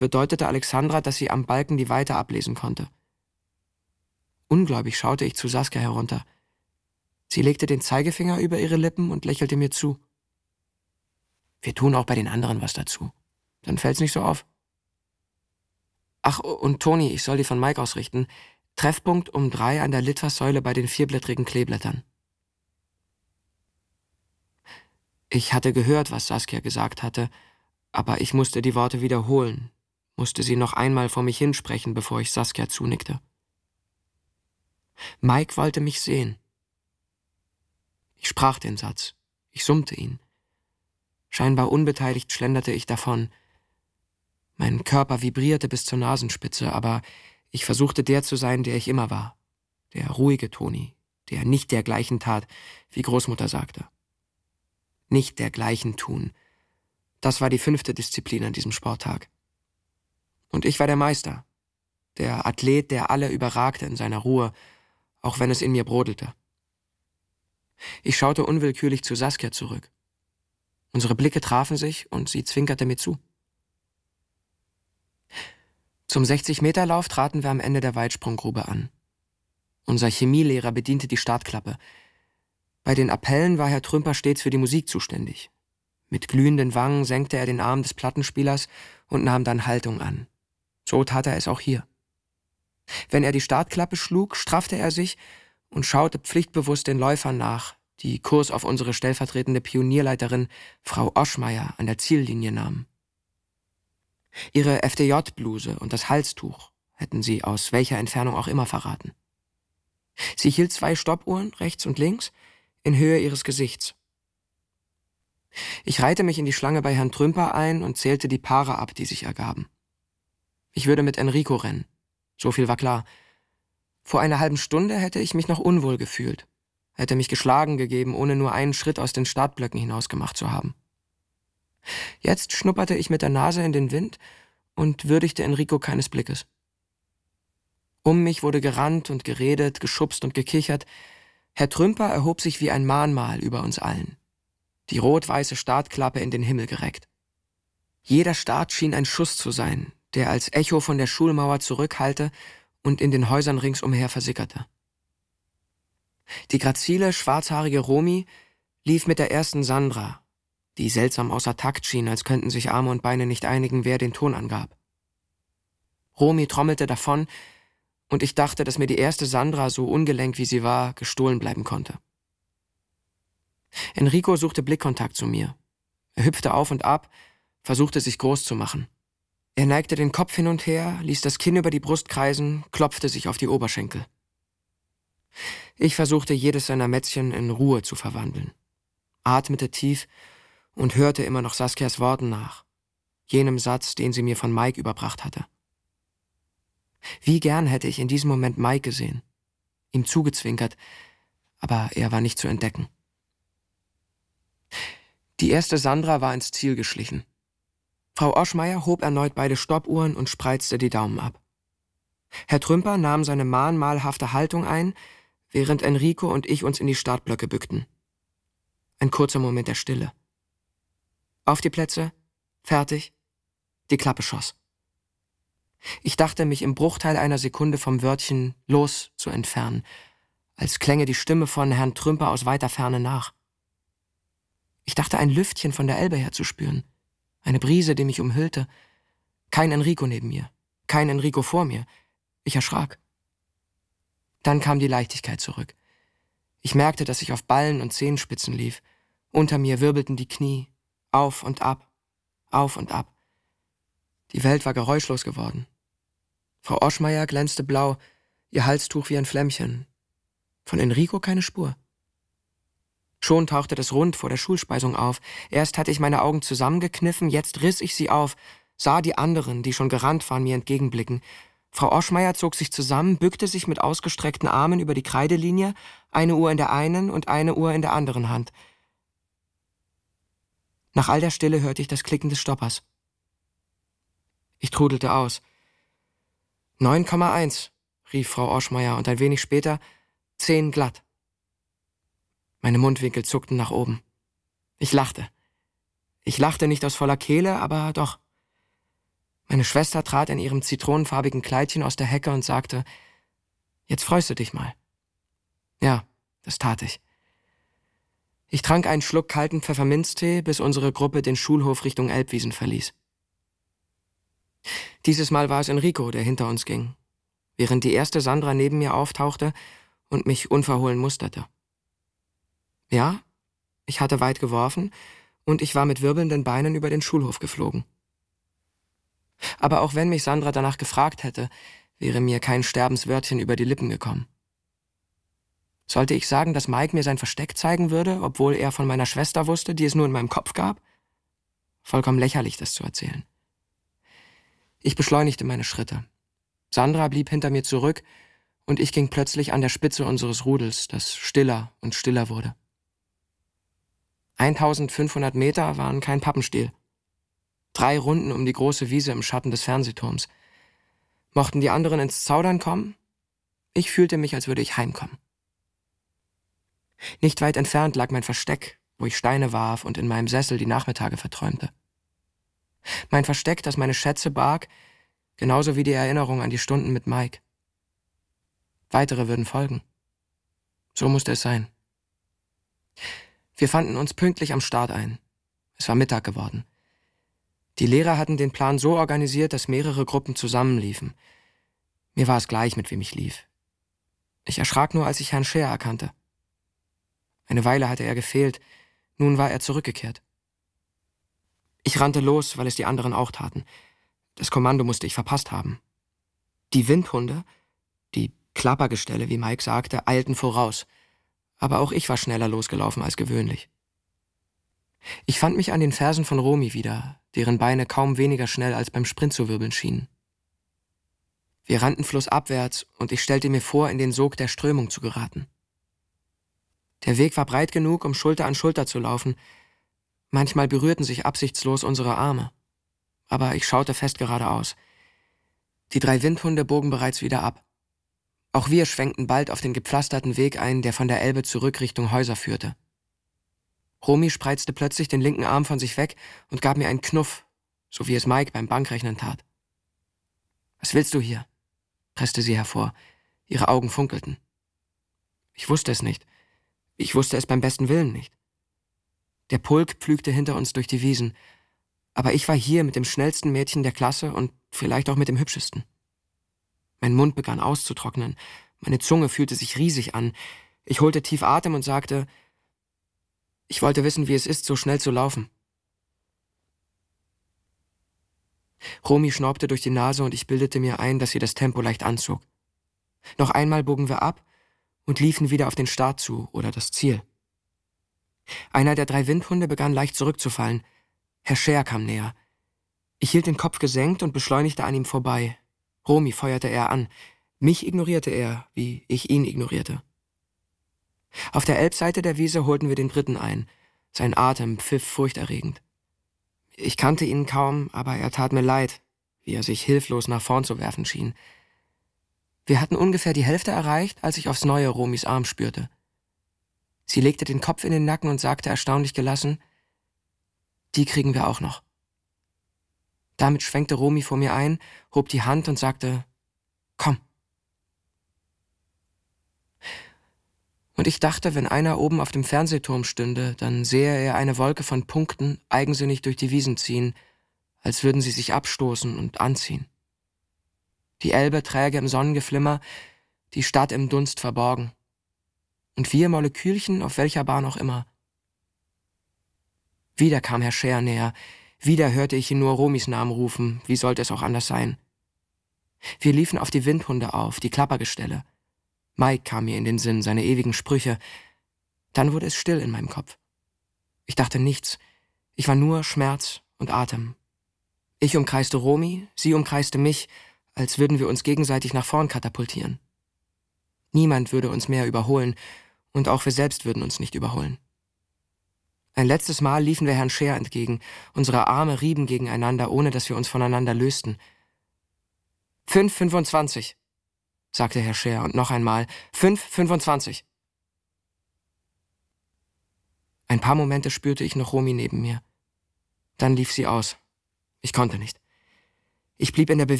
bedeutete Alexandra, dass sie am Balken die Weite ablesen konnte. Ungläubig schaute ich zu Saskia herunter. Sie legte den Zeigefinger über ihre Lippen und lächelte mir zu. Wir tun auch bei den anderen was dazu. Dann fällt's nicht so auf. Ach, und Toni, ich soll dir von Mike ausrichten. Treffpunkt um 3 an der Litfaßsäule bei den 4-blättrigen Kleeblättern. Ich hatte gehört, was Saskia gesagt hatte, aber ich musste die Worte wiederholen, musste sie noch einmal vor mich hinsprechen, bevor ich Saskia zunickte. Mike wollte mich sehen. Ich sprach den Satz, ich summte ihn. Scheinbar unbeteiligt schlenderte ich davon. Mein Körper vibrierte bis zur Nasenspitze, aber ich versuchte der zu sein, der ich immer war. Der ruhige Toni, der nicht dergleichen tat, wie Großmutter sagte. Nicht dergleichen tun. Das war die 5. Disziplin an diesem Sporttag. Und ich war der Meister, der Athlet, der alle überragte in seiner Ruhe, auch wenn es in mir brodelte. Ich schaute unwillkürlich zu Saskia zurück. Unsere Blicke trafen sich und sie zwinkerte mir zu. Zum 60-Meter-Lauf traten wir am Ende der Weitsprunggrube an. Unser Chemielehrer bediente die Startklappe. Bei den Appellen war Herr Trümper stets für die Musik zuständig. Mit glühenden Wangen senkte er den Arm des Plattenspielers und nahm dann Haltung an. So tat er es auch hier. Wenn er die Startklappe schlug, straffte er sich und schaute pflichtbewusst den Läufern nach, die Kurs auf unsere stellvertretende Pionierleiterin Frau Oschmeier an der Ziellinie nahmen. Ihre FDJ-Bluse und das Halstuch hätten sie aus welcher Entfernung auch immer verraten. Sie hielt 2 Stoppuhren, rechts und links, in Höhe ihres Gesichts. Ich reihte mich in die Schlange bei Herrn Trümper ein und zählte die Paare ab, die sich ergaben. Ich würde mit Enrico rennen. So viel war klar. Vor einer halben Stunde hätte ich mich noch unwohl gefühlt, hätte mich geschlagen gegeben, ohne nur einen Schritt aus den Startblöcken hinaus gemacht zu haben. Jetzt schnupperte ich mit der Nase in den Wind und würdigte Enrico keines Blickes. Um mich wurde gerannt und geredet, geschubst und gekichert. Herr Trümper erhob sich wie ein Mahnmal über uns allen. Die rot-weiße Startklappe in den Himmel gereckt. Jeder Start schien ein Schuss zu sein, der als Echo von der Schulmauer zurückhallte und in den Häusern ringsumher versickerte. Die grazile, schwarzhaarige Romy lief mit der ersten Sandra, die seltsam außer Takt schien, als könnten sich Arme und Beine nicht einigen, wer den Ton angab. Romy trommelte davon, und ich dachte, dass mir die erste Sandra, so ungelenk wie sie war, gestohlen bleiben konnte. Enrico suchte Blickkontakt zu mir. Er hüpfte auf und ab, versuchte sich groß zu machen. Er neigte den Kopf hin und her, ließ das Kinn über die Brust kreisen, klopfte sich auf die Oberschenkel. Ich versuchte, jedes seiner Mätzchen in Ruhe zu verwandeln, atmete tief und hörte immer noch Saskias Worten nach, jenem Satz, den sie mir von Mike überbracht hatte. Wie gern hätte ich in diesem Moment Mike gesehen, ihm zugezwinkert, aber er war nicht zu entdecken. Die erste Sandra war ins Ziel geschlichen. Frau Oschmeier hob erneut beide Stoppuhren und spreizte die Daumen ab. Herr Trümper nahm seine mahnmalhafte Haltung ein, während Enrico und ich uns in die Startblöcke bückten. Ein kurzer Moment der Stille. Auf die Plätze, fertig, die Klappe schoss. Ich dachte, mich im Bruchteil einer Sekunde vom Wörtchen »los« zu entfernen, als klänge die Stimme von Herrn Trümper aus weiter Ferne nach. Ich dachte, ein Lüftchen von der Elbe her zu spüren, eine Brise, die mich umhüllte. Kein Enrico neben mir, kein Enrico vor mir. Ich erschrak. Dann kam die Leichtigkeit zurück. Ich merkte, dass ich auf Ballen und Zehenspitzen lief. Unter mir wirbelten die Knie, auf und ab, auf und ab. Die Welt war geräuschlos geworden. Frau Oschmeier glänzte blau, ihr Halstuch wie ein Flämmchen. Von Enrico keine Spur. Schon tauchte das Rund vor der Schulspeisung auf. Erst hatte ich meine Augen zusammengekniffen, jetzt riss ich sie auf, sah die anderen, die schon gerannt waren, mir entgegenblicken. Frau Oschmeier zog sich zusammen, bückte sich mit ausgestreckten Armen über die Kreidelinie, eine Uhr in der einen und eine Uhr in der anderen Hand. Nach all der Stille hörte ich das Klicken des Stoppers. Ich trudelte aus. 9,1, rief Frau Oschmeier und ein wenig später 10 glatt. Meine Mundwinkel zuckten nach oben. Ich lachte. Ich lachte nicht aus voller Kehle, aber doch. Meine Schwester trat in ihrem zitronenfarbigen Kleidchen aus der Hecke und sagte, »Jetzt freust du dich mal.« Ja, das tat ich. Ich trank einen Schluck kalten Pfefferminztee, bis unsere Gruppe den Schulhof Richtung Elbwiesen verließ. Dieses Mal war es Enrico, der hinter uns ging, während die erste Sandra neben mir auftauchte und mich unverhohlen musterte. Ja, ich hatte weit geworfen und ich war mit wirbelnden Beinen über den Schulhof geflogen. Aber auch wenn mich Sandra danach gefragt hätte, wäre mir kein Sterbenswörtchen über die Lippen gekommen. Sollte ich sagen, dass Mike mir sein Versteck zeigen würde, obwohl er von meiner Schwester wusste, die es nur in meinem Kopf gab? Vollkommen lächerlich, das zu erzählen. Ich beschleunigte meine Schritte. Sandra blieb hinter mir zurück und ich ging plötzlich an der Spitze unseres Rudels, das stiller und stiller wurde. 1500 Meter waren kein Pappenstiel. 3 Runden um die große Wiese im Schatten des Fernsehturms. Mochten die anderen ins Zaudern kommen? Ich fühlte mich, als würde ich heimkommen. Nicht weit entfernt lag mein Versteck, wo ich Steine warf und in meinem Sessel die Nachmittage verträumte. Mein Versteck, das meine Schätze barg, genauso wie die Erinnerung an die Stunden mit Mike. Weitere würden folgen. So musste es sein. Wir fanden uns pünktlich am Start ein. Es war Mittag geworden. Die Lehrer hatten den Plan so organisiert, dass mehrere Gruppen zusammenliefen. Mir war es gleich, mit wem ich lief. Ich erschrak nur, als ich Herrn Scheer erkannte. Eine Weile hatte er gefehlt, nun war er zurückgekehrt. Ich rannte los, weil es die anderen auch taten. Das Kommando musste ich verpasst haben. Die Windhunde, die Klappergestelle, wie Mike sagte, eilten voraus. Aber auch ich war schneller losgelaufen als gewöhnlich. Ich fand mich an den Fersen von Romy wieder, deren Beine kaum weniger schnell als beim Sprint zu wirbeln schienen. Wir rannten flussabwärts und ich stellte mir vor, in den Sog der Strömung zu geraten. Der Weg war breit genug, um Schulter an Schulter zu laufen. Manchmal berührten sich absichtslos unsere Arme. Aber ich schaute fest geradeaus. Die 3 Windhunde bogen bereits wieder ab. Auch wir schwenkten bald auf den gepflasterten Weg ein, der von der Elbe zurück Richtung Häuser führte. Romy spreizte plötzlich den linken Arm von sich weg und gab mir einen Knuff, so wie es Mike beim Bankrechnen tat. »Was willst du hier?« presste sie hervor. Ihre Augen funkelten. Ich wusste es nicht. Ich wusste es beim besten Willen nicht. Der Pulk pflügte hinter uns durch die Wiesen, aber ich war hier mit dem schnellsten Mädchen der Klasse und vielleicht auch mit dem hübschesten. Mein Mund begann auszutrocknen, meine Zunge fühlte sich riesig an. Ich holte tief Atem und sagte, ich wollte wissen, wie es ist, so schnell zu laufen. Romy schnaubte durch die Nase und ich bildete mir ein, dass sie das Tempo leicht anzog. Noch einmal bogen wir ab und liefen wieder auf den Start zu oder das Ziel. Einer der 3 Windhunde begann leicht zurückzufallen. Herr Scheer kam näher. Ich hielt den Kopf gesenkt und beschleunigte an ihm vorbei. Romy feuerte er an. Mich ignorierte er, wie ich ihn ignorierte. Auf der Elbseite der Wiese holten wir den Briten ein. Sein Atem pfiff furchterregend. Ich kannte ihn kaum, aber er tat mir leid, wie er sich hilflos nach vorn zu werfen schien. Wir hatten ungefähr die Hälfte erreicht, als ich aufs Neue Romys Arm spürte. Sie legte den Kopf in den Nacken und sagte erstaunlich gelassen, die kriegen wir auch noch. Damit schwenkte Romy vor mir ein, hob die Hand und sagte, komm. Und ich dachte, wenn einer oben auf dem Fernsehturm stünde, dann sähe er eine Wolke von Punkten eigensinnig durch die Wiesen ziehen, als würden sie sich abstoßen und anziehen. Die Elbe träge im Sonnengeflimmer, die Stadt im Dunst verborgen. Und wir Molekülchen auf welcher Bahn auch immer. Wieder kam Herr Scheer näher, wieder hörte ich ihn nur Romys Namen rufen, wie sollte es auch anders sein. Wir liefen auf die Windhunde auf, die Klappergestelle. Mike kam mir in den Sinn, seine ewigen Sprüche. Dann wurde es still in meinem Kopf. Ich dachte nichts, ich war nur Schmerz und Atem. Ich umkreiste Romy, sie umkreiste mich, als würden wir uns gegenseitig nach vorn katapultieren. Niemand würde uns mehr überholen, und auch wir selbst würden uns nicht überholen. Ein letztes Mal liefen wir Herrn Scheer entgegen, unsere Arme rieben gegeneinander, ohne dass wir uns voneinander lösten. 5,25, sagte Herr Scheer, und noch einmal 5,25. Ein paar Momente spürte ich noch Romy neben mir. Dann lief sie aus. Ich konnte nicht. Ich blieb in der